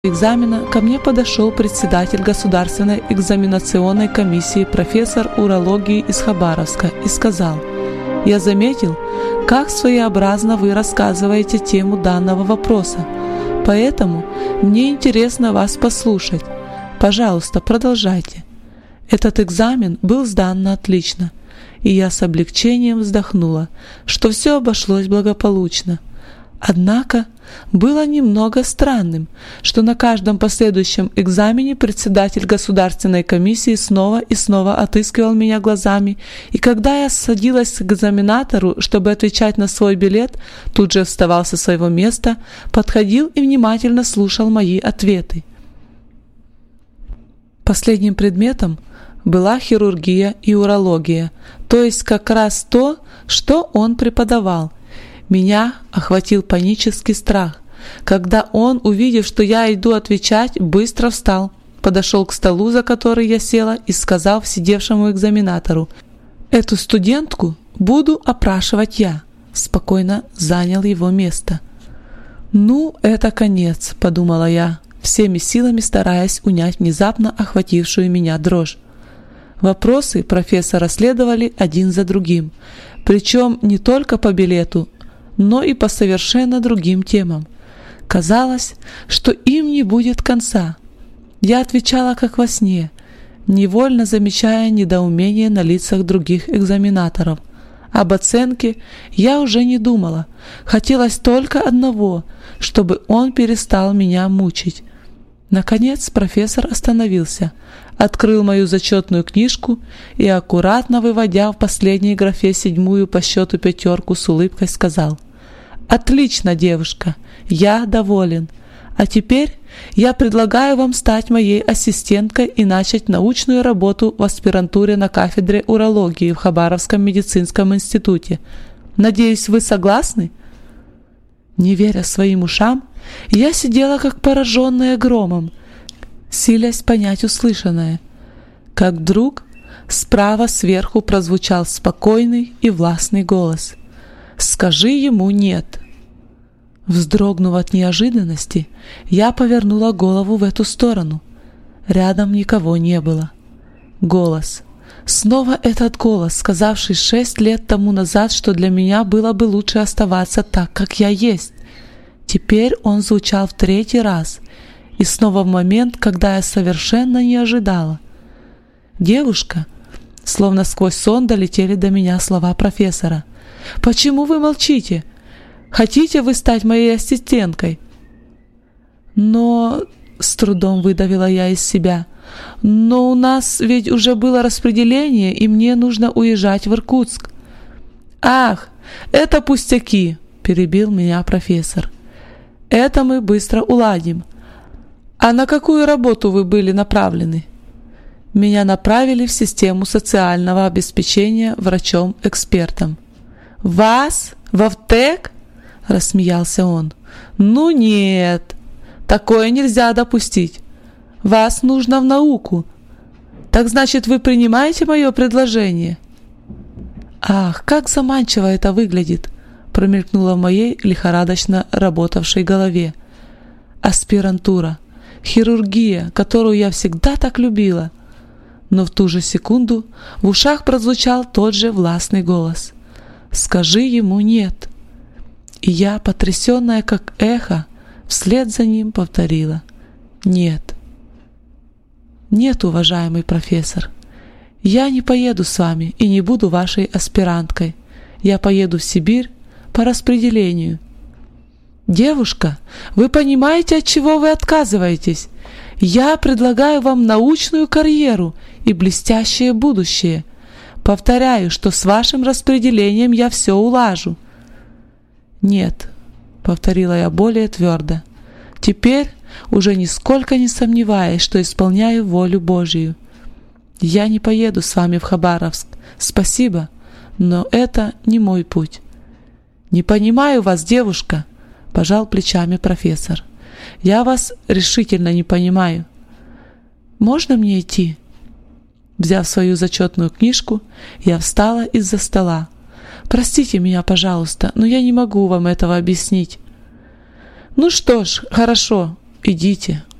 экзамена ко мне подошел председатель Государственной экзаменационной комиссии профессор урологии из Хабаровска и сказал: «Я заметил, как своеобразно вы рассказываете тему данного вопроса, поэтому мне интересно вас послушать. Пожалуйста, продолжайте». Этот экзамен был сдан на отлично, и я с облегчением вздохнула, что все обошлось благополучно. Однако было немного странным, что на каждом последующем экзамене председатель государственной комиссии снова и снова отыскивал меня глазами, и когда я садилась к экзаменатору, чтобы отвечать на свой билет, тут же вставал со своего места, подходил и внимательно слушал мои ответы. Последним предметом была хирургия и урология, то есть как раз то, что он преподавал. Меня охватил панический страх, когда он, увидев, что я иду отвечать, быстро встал, подошел к столу, за который я села, и сказал сидевшему экзаменатору: «Эту студентку буду опрашивать я», спокойно занял его место. «Ну, это конец», — подумала я, всеми силами стараясь унять внезапно охватившую меня дрожь. Вопросы профессора следовали один за другим, причем не только по билету, но и по совершенно другим темам. Казалось, что им не будет конца. Я отвечала как во сне, невольно замечая недоумение на лицах других экзаменаторов. Об оценке я уже не думала. Хотелось только одного, чтобы он перестал меня мучить. Наконец профессор остановился, открыл мою зачетную книжку и, аккуратно выводя в последней графе 7-ю по счету 5, с улыбкой сказал: «Отлично, девушка, я доволен. А теперь я предлагаю вам стать моей ассистенткой и начать научную работу в аспирантуре на кафедре урологии в Хабаровском медицинском институте. Надеюсь, вы согласны?» Не веря своим ушам, я сидела как пораженная громом, силясь понять услышанное, как вдруг справа сверху прозвучал спокойный и властный голос: «Скажи ему нет». Вздрогнув от неожиданности, я повернула голову в эту сторону. Рядом никого не было. Голос. Снова этот голос, сказавший 6 лет тому назад, что для меня было бы лучше оставаться так, как я есть. Теперь он звучал в 3-й раз, и снова в момент, когда я совершенно не ожидала. «Девушка», словно сквозь сон долетели до меня слова профессора, «почему вы молчите? Хотите вы стать моей ассистенткой?» «Но...» — с трудом выдавила я из себя. «Но у нас ведь уже было распределение, и мне нужно уезжать в Иркутск». «Ах, это пустяки!» — перебил меня профессор. «Это мы быстро уладим. А на какую работу вы были направлены?» Меня направили в систему социального обеспечения врачом-экспертом. «Вас? В ВТЭК?» — рассмеялся он. «Ну нет, такое нельзя допустить. Вас нужно в науку. Так значит, вы принимаете мое предложение?» «Ах, как заманчиво это выглядит!» — промелькнуло в моей лихорадочно работавшей голове. Аспирантура, хирургия, которую я всегда так любила. Но в ту же секунду в ушах прозвучал тот же властный голос: «Скажи ему нет». И я, потрясенная как эхо, вслед за ним повторила: «Нет». «Нет, уважаемый профессор, я не поеду с вами и не буду вашей аспиранткой. Я поеду в Сибирь по распределению». «Девушка, вы понимаете, от чего вы отказываетесь? Я предлагаю вам научную карьеру и блестящее будущее. Повторяю, что с вашим распределением я все улажу». «Нет», — повторила я более твердо, теперь уже нисколько не сомневаясь, что исполняю волю Божию. «Я не поеду с вами в Хабаровск. Спасибо, но это не мой путь». «Не понимаю вас, девушка», — пожал плечами профессор. «Я вас решительно не понимаю. Можно мне идти?» Взяв свою зачетную книжку, я встала из-за стола. «Простите меня, пожалуйста, но я не могу вам этого объяснить». «Ну что ж, хорошо», идите.